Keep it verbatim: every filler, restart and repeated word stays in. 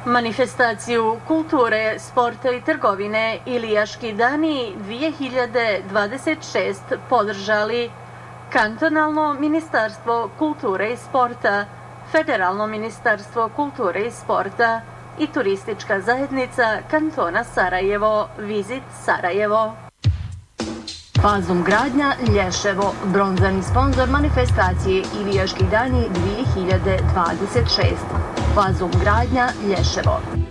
Manifestaciju kulture, sporta i trgovine Ilijaški dani dvije hiljade dvadeset šest podržali Kantonalno ministarstvo kulture i sporta, Federalno ministarstvo kulture i sporta i turistička zajednica kantona Sarajevo, Vizit Sarajevo. Fazum gradnja Lješevo, bronzani sponzor manifestacije Ilijaški dani dvije hiljade dvadeset šest. Fazum gradnja Lješevo.